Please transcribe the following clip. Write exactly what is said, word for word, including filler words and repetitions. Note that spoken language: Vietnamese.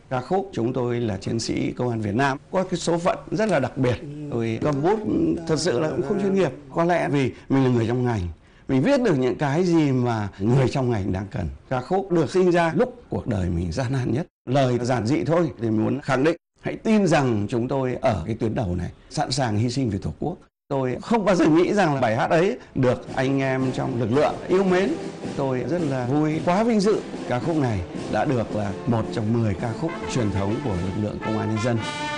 Ca khúc Chúng Tôi Là Chiến Sĩ Công an Việt Nam có cái số phận rất là đặc biệt. Tôi cầm bút thật sự là cũng không chuyên nghiệp. Có lẽ vì mình là người trong ngành, mình viết được những cái gì mà người trong ngành đang cần. Ca khúc được sinh ra lúc cuộc đời mình gian nan nhất. Lời giản dị thôi để muốn khẳng định, hãy tin rằng chúng tôi ở cái tuyến đầu này sẵn sàng hy sinh vì Tổ quốc. Tôi không bao giờ nghĩ rằng là bài hát ấy được anh em trong lực lượng yêu mến. Tôi rất là vui, quá vinh dự. Ca khúc này đã được là một trong mười ca khúc truyền thống của lực lượng công an nhân dân.